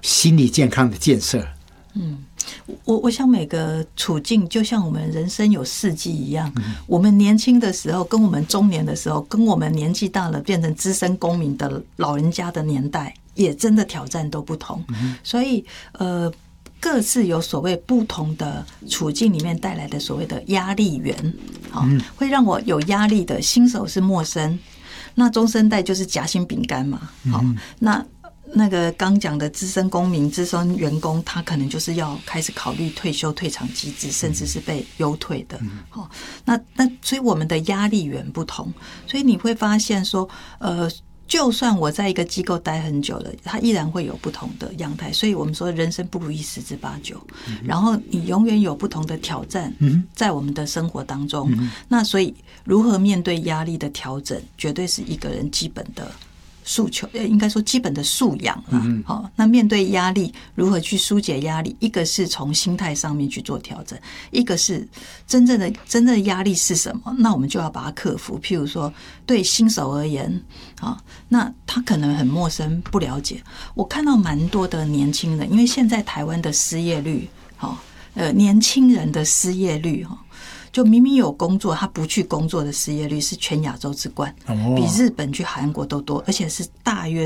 心理健康的建设。 我想每个处境就像我们人生有四季一样，我们年轻的时候跟我们中年的时候跟我们年纪大了变成资深公民的老人家的年代也真的挑战都不同，所以各自有所谓不同的处境里面带来的所谓的压力源，会让我有压力的新手是陌生，那中生代就是夹心饼干嘛，那个刚讲的资深公民、资深员工，他可能就是要开始考虑退休、退场机制，甚至是被优退的。那所以我们的压力源不同，所以你会发现说，就算我在一个机构待很久了，它依然会有不同的样态。所以我们说人生不如意十之八九，然后你永远有不同的挑战在我们的生活当中。那所以如何面对压力的调整，绝对是一个人基本的诉求，应该说基本的素养啦。那面对压力，如何去疏解压力？一个是从心态上面去做调整，一个是真正的压力是什么？那我们就要把它克服。譬如说，对新手而言，那他可能很陌生，不了解。我看到蛮多的年轻人，因为现在台湾的失业率，年轻人的失业率，就明明有工作，他不去工作的失业率是全亚洲之冠，比日本去韩国都多，而且是大概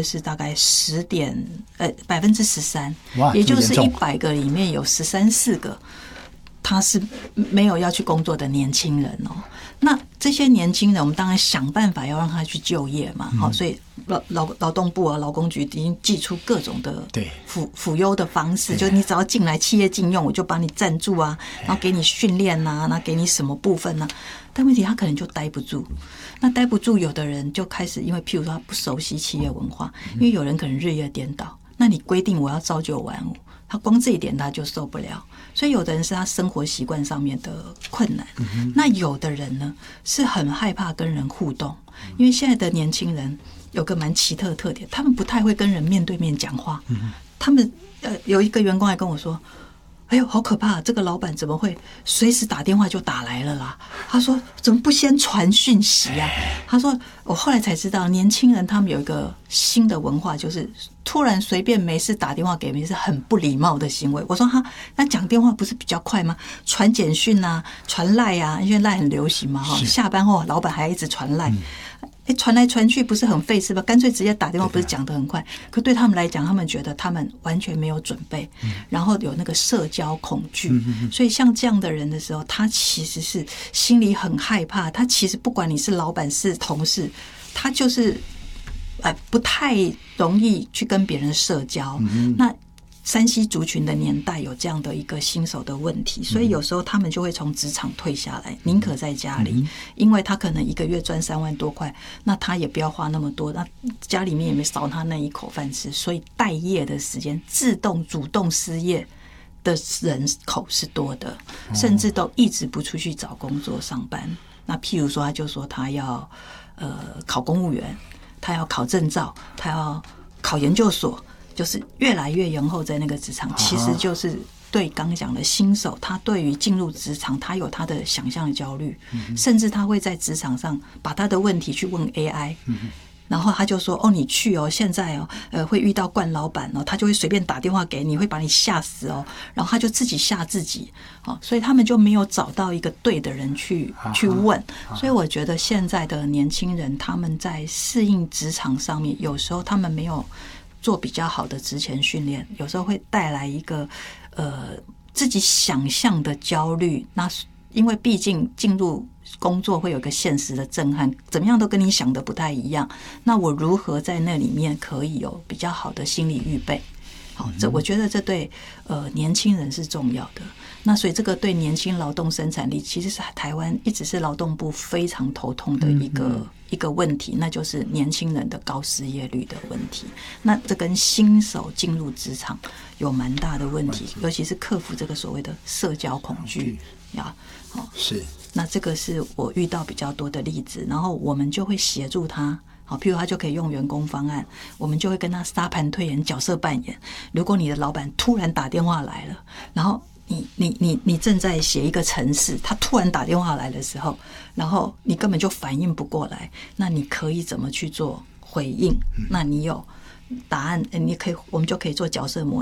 13%，也就是100个里面有13-14个他是没有要去工作的年轻人哦。那这些年轻人，我们当然想办法要让他去就业嘛，所以劳动部劳工局已经寄出各种的辅优的方式，就是你只要进来企业禁用，我就帮你赞助啊，然后给你训练啊，然后给你什么部分啊。但问题他可能就待不住，那待不住，有的人就开始因为譬如说他不熟悉企业文化，因为有人可能日夜颠倒，那你规定我要朝九晚五，他光这一点他就受不了，所以有的人是他生活习惯上面的困难，那有的人呢是很害怕跟人互动，因为现在的年轻人有个蛮奇特的特点，他们不太会跟人面对面讲话，他们有一个员工还跟我说，哎呦好可怕，这个老板怎么会随时打电话就打来了啦，他说怎么不先传讯息啊，他说我后来才知道年轻人他们有一个新的文化，就是突然随便没事打电话给你是很不礼貌的行为。我说那讲电话不是比较快吗？传简讯啊，传赖啊，因为赖很流行嘛，下班后老板还一直传赖，传来传去不是很费事吧？干脆直接打电话，不是讲得很快？可对他们来讲，他们觉得他们完全没有准备，然后有那个社交恐惧，所以像这样的人的时候，他其实是心里很害怕。他其实不管你是老板是同事，他就是不太容易去跟别人社交。那3C 族群的年代有这样的一个新手的问题，所以有时候他们就会从职场退下来，宁可在家里，因为他可能一个月赚3万多块，那他也不要花那么多，那家里面也没少他那一口饭吃，所以待业的时间，主动失业的人口是多的，甚至都一直不出去找工作上班。那譬如说，他就说他要考公务员，他要考证照，他要考研究所。就是越来越延后在那个职场，其实就是对刚讲的新手，他对于进入职场，他有他的想象的焦虑，甚至他会在职场上把他的问题去问 AI，然后他就说你去现在会遇到惯老板他就会随便打电话给你，会把你吓死然后他就自己吓自己所以他们就没有找到一个对的人去问。所以我觉得现在的年轻人，他们在适应职场上面，有时候他们没有做比较好的职前训练，有时候会带来一个自己想象的焦虑。那因为毕竟进入工作会有一个现实的震撼，怎么样都跟你想的不太一样。那我如何在那里面可以有比较好的心理预备？我觉得这对年轻人是重要的。那所以这个对年轻劳动生产力，其实是台湾一直是劳动部非常头痛的一个问题，那就是年轻人的高失业率的问题。那这跟新手进入职场有蛮大的问题，尤其是克服这个所谓的社交恐惧是。那这个是我遇到比较多的例子，然后我们就会协助他。譬如他就可以用员工方案，我们就会跟他沙盘推演、角色扮演。如果你的老板突然打电话来了，然后你正在写一个程式，他突然打电话来的时候，然后你根本就反应不过来，那你可以怎么去做回应？那你有答案，我们就可以做角色模拟。